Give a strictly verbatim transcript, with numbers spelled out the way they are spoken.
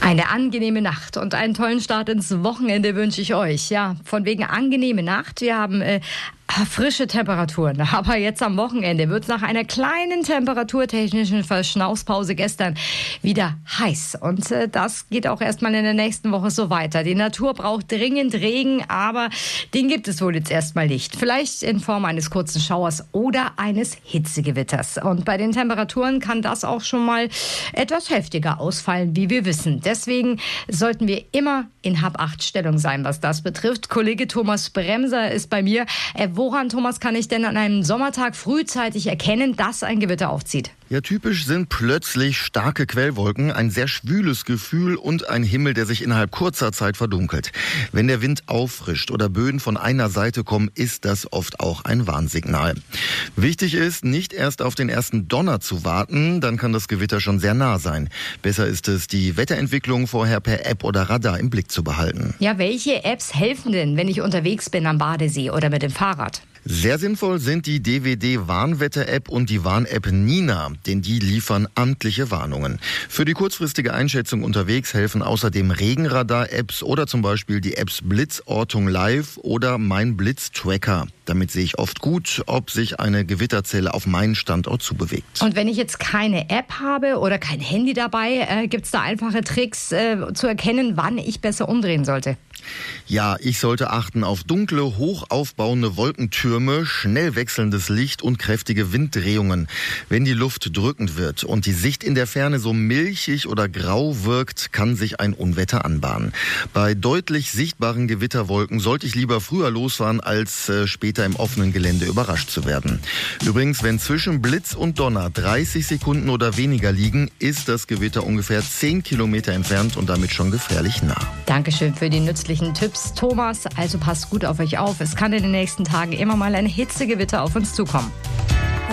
Eine angenehme Nacht und einen tollen Start ins Wochenende wünsche ich euch. Ja, von wegen angenehme Nacht. Wir haben äh, frische Temperaturen. Aber jetzt am Wochenende wird es nach einer kleinen temperaturtechnischen Verschnaufspause gestern wieder heiß. Und äh, das geht auch erstmal in der nächsten Woche so weiter. Die Natur braucht dringend Regen, aber den gibt es wohl jetzt erstmal nicht. Vielleicht in Form eines kurzen Schauers oder eines Hitzegewitters. Und bei den Temperaturen kann das auch schon mal etwas heftiger ausfallen, wie wir wissen. Deswegen sollten wir immer in Hab-Acht-Stellung sein, was das betrifft. Kollege Thomas Bremser ist bei mir. Äh, woran, Thomas, kann ich denn an einem Sommertag frühzeitig erkennen, dass ein Gewitter aufzieht? Ja, typisch sind plötzlich starke Quellwolken, ein sehr schwüles Gefühl und ein Himmel, der sich innerhalb kurzer Zeit verdunkelt. Wenn der Wind auffrischt oder Böen von einer Seite kommen, ist das oft auch ein Warnsignal. Wichtig ist, nicht erst auf den ersten Donner zu warten, dann kann das Gewitter schon sehr nah sein. Besser ist es, die Wetterentwicklung vorher per App oder Radar im Blick zu behalten. Ja, welche Apps helfen denn, wenn ich unterwegs bin am Badesee oder mit dem Fahrrad? Sehr sinnvoll sind die D W D-Warnwetter-App und die Warn-App Nina, denn die liefern amtliche Warnungen. Für die kurzfristige Einschätzung unterwegs helfen außerdem Regenradar-Apps oder zum Beispiel die Apps Blitzortung Live oder Mein Blitz-Tracker. Damit sehe ich oft gut, ob sich eine Gewitterzelle auf meinen Standort zubewegt. Und wenn ich jetzt keine App habe oder kein Handy dabei, äh, gibt es da einfache Tricks äh, zu erkennen, wann ich besser umdrehen sollte? Ja, ich sollte achten auf dunkle, hoch aufbauende Wolkentürme, schnell wechselndes Licht und kräftige Winddrehungen. Wenn die Luft drückend wird und die Sicht in der Ferne so milchig oder grau wirkt, kann sich ein Unwetter anbahnen. Bei deutlich sichtbaren Gewitterwolken sollte ich lieber früher losfahren, als äh, später im offenen Gelände überrascht zu werden. Übrigens, wenn zwischen Blitz und Donner dreißig Sekunden oder weniger liegen, ist das Gewitter ungefähr zehn Kilometer entfernt und damit schon gefährlich nah. Dankeschön für die nützlichen Tipps, Thomas. Also passt gut auf euch auf. Es kann in den nächsten Tagen immer mal ein Hitzegewitter auf uns zukommen.